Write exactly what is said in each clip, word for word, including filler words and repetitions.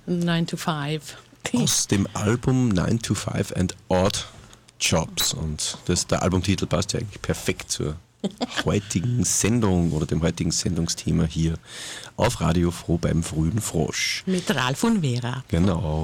nine to five. Aus dem Album nine to five and Odd Jobs. Und das, der Albumtitel passt ja eigentlich perfekt zur heutigen Sendung oder dem heutigen Sendungsthema hier auf Radio Froh beim frühen Frosch. Mit Ralf und Vera. Genau.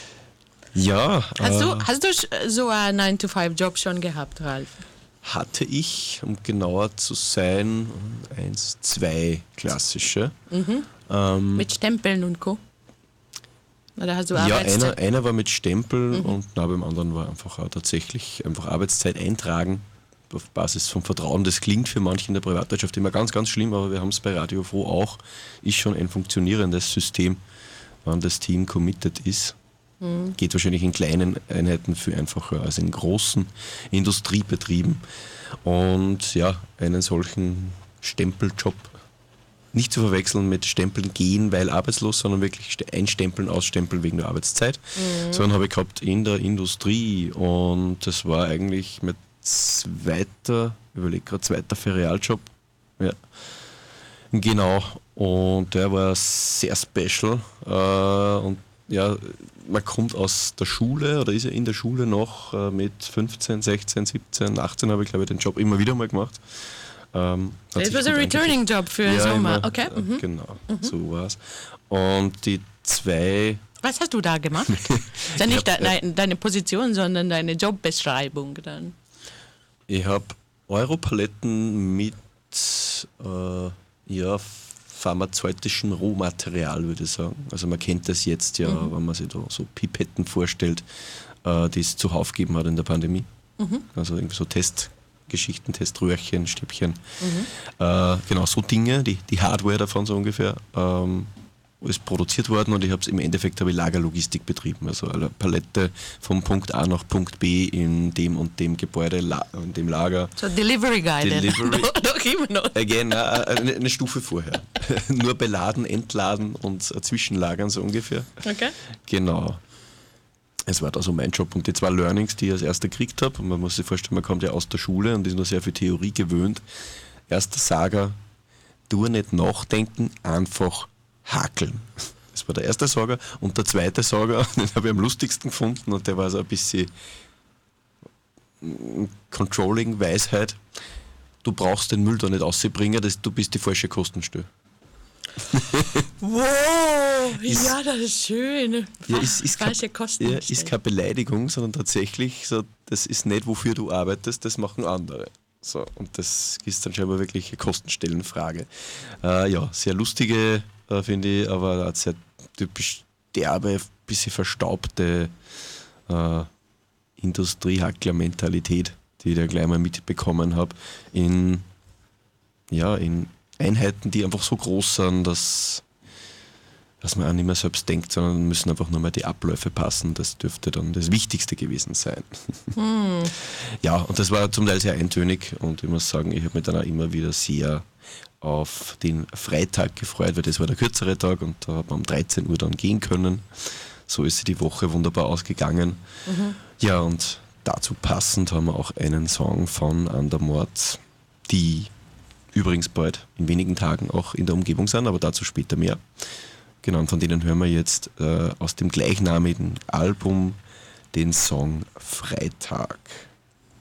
Ja. Hast, äh, du, hast du so einen nine to five Job schon gehabt, Ralf? Hatte ich, um genauer zu sein, eins, zwei klassische. Mhm. Ähm, Mit Stempeln und Co.? Oder hast du ja, Arbeitszeit? einer, einer war mit Stempel Mhm. und na, beim anderen war einfach auch tatsächlich einfach Arbeitszeit eintragen auf Basis vom Vertrauen. Das klingt für manche in der Privatwirtschaft immer ganz, ganz schlimm, aber wir haben es bei Radio Froh auch. Ist schon ein funktionierendes System, wann das Team committed ist. Mhm. Geht wahrscheinlich in kleinen Einheiten viel einfacher als in großen Industriebetrieben. Und ja, einen solchen Stempeljob nicht zu verwechseln mit Stempeln gehen, weil arbeitslos, sondern wirklich einstempeln, ausstempeln wegen der Arbeitszeit. Mhm. So einen habe ich gehabt in der Industrie und das war eigentlich mein zweiter, ich überlege gerade, zweiter Ferialjob. Ja. Genau, und der war sehr special äh, und ja, man kommt aus der Schule oder ist ja in der Schule noch äh, mit fünfzehn, sechzehn, siebzehn, achtzehn habe ich glaube ich den Job immer wieder mal gemacht. Ähm, It was a returning job für ja, Sommer, immer, okay. Ja, Mhm. genau, Mhm. so war's. Und die zwei... Was hast du da gemacht? Ist ja nicht hab, de, deine Position, sondern deine Jobbeschreibung dann. Ich habe Europaletten mit äh, ja, pharmazeutischem Rohmaterial, würde ich sagen. Also man kennt das jetzt ja, mhm. wenn man sich da so Pipetten vorstellt, äh, die es zuhauf gegeben hat in der Pandemie. Mhm. Also irgendwie so Testgeschichten, Teströhrchen, Stäbchen. Mhm. Äh, genau, so Dinge, die, die Hardware davon so ungefähr, ähm, ist produziert worden und ich habe es im Endeffekt habe ich Lagerlogistik betrieben. Also eine Palette vom Punkt A nach Punkt B in dem und dem Gebäude, in dem Lager. So Delivery Guy. Delivery. Doch immer noch. Again, eine, eine Stufe vorher. Nur beladen, entladen und zwischenlagern so ungefähr. Okay. Genau. Es war da so mein Job und die zwei Learnings, die ich als erster gekriegt habe. Und man muss sich vorstellen, man kommt ja aus der Schule und ist nur sehr viel Theorie gewöhnt. Erster Sager, tu nicht nachdenken, einfach hakeln. Das war der erste Sager. Und der zweite Sager, den habe ich am lustigsten gefunden und der war so ein bisschen Controlling Weisheit. Du brauchst den Müll da nicht rausbringen, das, du bist die falsche Kostenstelle. Wow, ist, ja, das ist schön. Ja, ist, ist, falsche Kosten. Ja, ist keine Beleidigung, sondern tatsächlich so, das ist nicht, wofür du arbeitest, das machen andere. So, und das ist dann scheinbar wirklich eine Kostenstellenfrage. Äh, ja, sehr lustige, äh, finde ich, aber sehr typisch derbe, bisschen verstaubte äh, Industriehackler-Mentalität, die ich da gleich mal mitbekommen habe, in, ja, in Einheiten, die einfach so groß sind, dass, dass man auch nicht mehr selbst denkt, sondern müssen einfach nur mal die Abläufe passen. Das dürfte dann das Wichtigste gewesen sein. Hm. Ja, und das war zum Teil sehr eintönig und ich muss sagen, ich habe mich dann auch immer wieder sehr auf den Freitag gefreut, weil das war der kürzere Tag und da hat man um dreizehn Uhr dann gehen können. So ist die Woche wunderbar ausgegangen. Mhm. Ja, und dazu passend haben wir auch einen Song von Andermord, die übrigens bald in wenigen Tagen auch in der Umgebung sind, aber dazu später mehr. Genau, und von denen hören wir jetzt äh, aus dem gleichnamigen Album den Song Freitag.